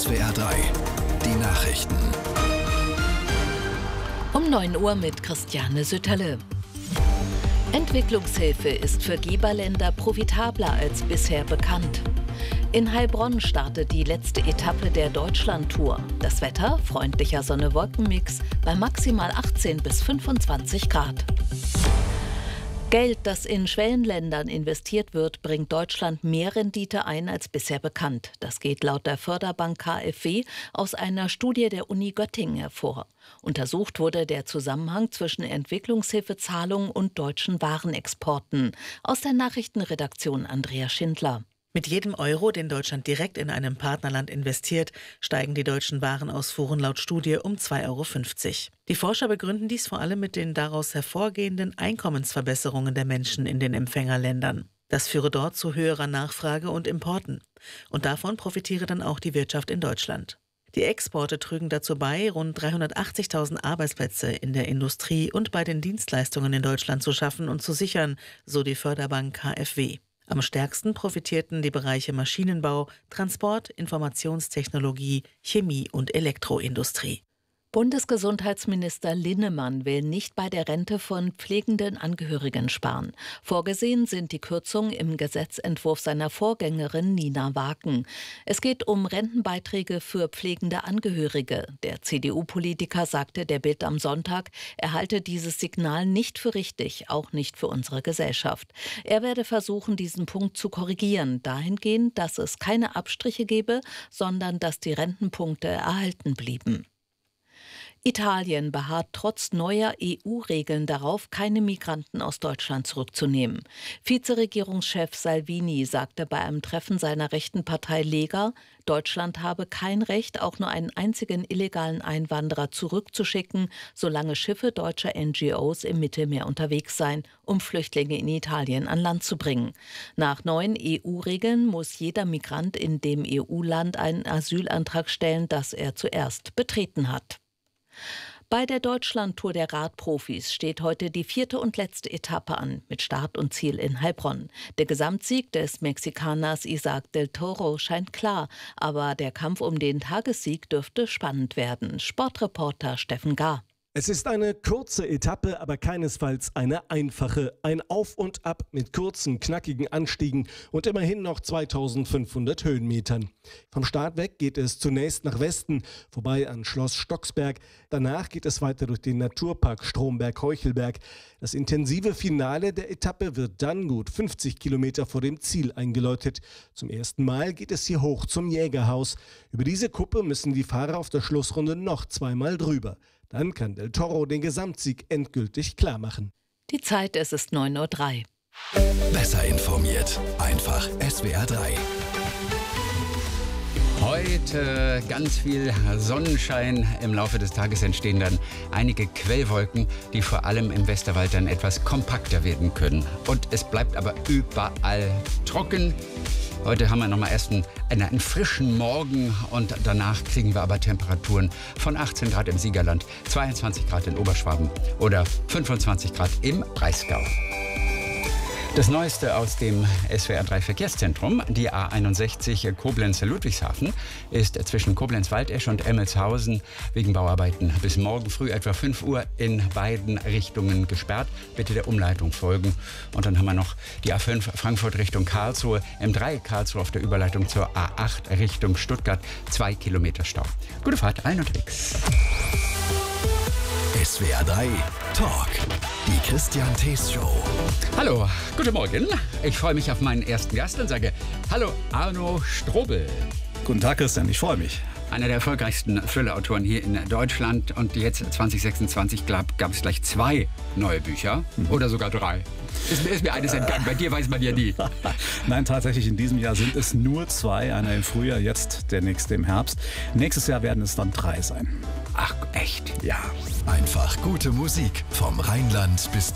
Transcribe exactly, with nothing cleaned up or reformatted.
S W R drei, die Nachrichten. Um neun Uhr mit Christiane Sütterle. Entwicklungshilfe ist für Geberländer profitabler als bisher bekannt. In Heilbronn startet die letzte Etappe der Deutschlandtour. Das Wetter, freundlicher Sonne-Wolken-Mix bei maximal achtzehn bis fünfundzwanzig Grad. Geld, das in Schwellenländern investiert wird, bringt Deutschland mehr Rendite ein als bisher bekannt. Das geht laut der Förderbank K f W aus einer Studie der Uni Göttingen hervor. Untersucht wurde der Zusammenhang zwischen Entwicklungshilfezahlungen und deutschen Warenexporten. Aus der Nachrichtenredaktion Andrea Schindler. Mit jedem Euro, den Deutschland direkt in einem Partnerland investiert, steigen die deutschen Warenausfuhren laut Studie um zwei Euro fünfzig. Die Forscher begründen dies vor allem mit den daraus hervorgehenden Einkommensverbesserungen der Menschen in den Empfängerländern. Das führe dort zu höherer Nachfrage und Importen. Und davon profitiere dann auch die Wirtschaft in Deutschland. Die Exporte trügen dazu bei, rund dreihundertachtzigtausend Arbeitsplätze in der Industrie und bei den Dienstleistungen in Deutschland zu schaffen und zu sichern, so die Förderbank K f W. Am stärksten profitierten die Bereiche Maschinenbau, Transport, Informationstechnologie, Chemie und Elektroindustrie. Bundesgesundheitsminister Linnemann will nicht bei der Rente von pflegenden Angehörigen sparen. Vorgesehen sind die Kürzungen im Gesetzentwurf seiner Vorgängerin Nina Waken. Es geht um Rentenbeiträge für pflegende Angehörige. Der C D U-Politiker sagte der Bild am Sonntag, er halte dieses Signal nicht für richtig, auch nicht für unsere Gesellschaft. Er werde versuchen, diesen Punkt zu korrigieren, dahingehend, dass es keine Abstriche gebe, sondern dass die Rentenpunkte erhalten blieben. Italien beharrt trotz neuer E U-Regeln darauf, keine Migranten aus Deutschland zurückzunehmen. Vizeregierungschef Salvini sagte bei einem Treffen seiner rechten Partei Lega, Deutschland habe kein Recht, auch nur einen einzigen illegalen Einwanderer zurückzuschicken, solange Schiffe deutscher N G Os im Mittelmeer unterwegs seien, um Flüchtlinge in Italien an Land zu bringen. Nach neuen E U-Regeln muss jeder Migrant in dem E U-Land einen Asylantrag stellen, das er zuerst betreten hat. Bei der Deutschlandtour der Radprofis steht heute die vierte und letzte Etappe an, mit Start und Ziel in Heilbronn. Der Gesamtsieg des Mexikaners Isaac del Toro scheint klar, aber der Kampf um den Tagessieg dürfte spannend werden. Sportreporter Steffen Gahr. Es ist eine kurze Etappe, aber keinesfalls eine einfache. Ein Auf und Ab mit kurzen, knackigen Anstiegen und immerhin noch zweitausendfünfhundert Höhenmetern. Vom Start weg geht es zunächst nach Westen, vorbei an Schloss Stocksberg. Danach geht es weiter durch den Naturpark Stromberg-Heuchelberg. Das intensive Finale der Etappe wird dann gut fünfzig Kilometer vor dem Ziel eingeläutet. Zum ersten Mal geht es hier hoch zum Jägerhaus. Über diese Kuppe müssen die Fahrer auf der Schlussrunde noch zweimal drüber. Dann kann Del Toro den Gesamtsieg endgültig klar machen. Die Zeit, es ist neun Uhr drei. Besser informiert, einfach S W R drei. Heute ganz viel Sonnenschein. Im Laufe des Tages entstehen dann einige Quellwolken, die vor allem im Westerwald dann etwas kompakter werden können. Und es bleibt aber überall trocken. Heute haben wir nochmal erst einen, einen frischen Morgen und danach kriegen wir aber Temperaturen von achtzehn Grad im Siegerland, zweiundzwanzig Grad in Oberschwaben oder fünfundzwanzig Grad im Breisgau. Das Neueste aus dem S W R drei Verkehrszentrum, die A einundsechzig Koblenz-Ludwigshafen, ist zwischen Koblenz-Waldesch und Emmelshausen wegen Bauarbeiten bis morgen früh etwa fünf Uhr in beiden Richtungen gesperrt. Bitte der Umleitung folgen. Und dann haben wir noch die A fünf Frankfurt Richtung Karlsruhe, M drei Karlsruhe auf der Überleitung zur A acht Richtung Stuttgart, zwei Kilometer Stau. Gute Fahrt, allen unterwegs. S W R drei Talk, die Christian Thees Show. Hallo, guten Morgen. Ich freue mich auf meinen ersten Gast und sage Hallo Arno Strobel. Guten Tag Christian, ich freue mich. Einer der erfolgreichsten Thriller-Autoren hier in Deutschland und jetzt zwanzig sechsundzwanzig glaub, gab es gleich zwei neue Bücher mhm. oder sogar drei. Ist, ist mir eines entgangen, bei dir weiß man ja nie. Nein, tatsächlich in diesem Jahr sind es nur zwei, einer im Frühjahr, jetzt der nächste im Herbst. Nächstes Jahr werden es dann drei sein. Ach, echt? Ja. Einfach gute Musik vom Rheinland bis